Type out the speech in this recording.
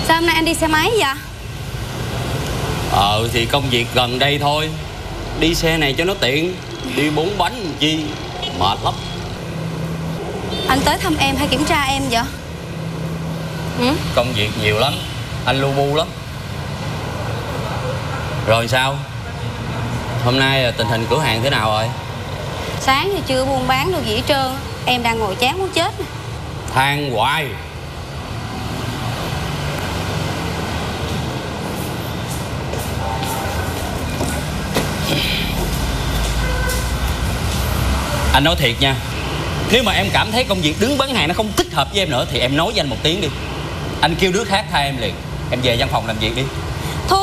Sao hôm nay anh đi xe máy vậy? Thì công việc gần đây thôi. Đi xe này cho nó tiện. Đi 4 bánh làm chi mệt lắm. Anh tới thăm em hay kiểm tra em vậy? Công việc nhiều lắm, anh lu bu lắm. Rồi sao? Hôm nay tình hình cửa hàng thế nào rồi? Sáng thì chưa buôn bán được gì hết trơn. Em đang ngồi chán muốn chết nè. Than hoài. Anh nói thiệt nha, nếu mà em cảm thấy công việc đứng bán hàng nó không thích hợp với em nữa thì em nói với anh một tiếng đi. Anh kêu đứa khác thay em liền. Em về văn phòng làm việc đi.